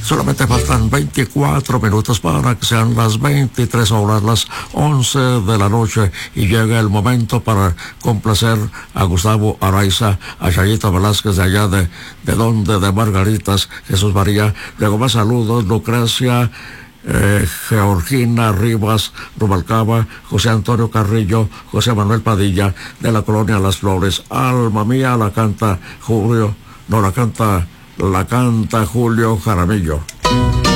Solamente faltan 24 minutos para que sean las 23 horas, las 11 de la noche, y llega el momento para complacer a Gustavo Araiza, a Chayito Velázquez de allá de Margaritas, Jesús María. Luego más saludos, Lucrecia, Georgina Rivas Rubalcaba, José Antonio Carrillo, José Manuel Padilla, de la colonia Las Flores. Alma mía, la canta Julio Jaramillo.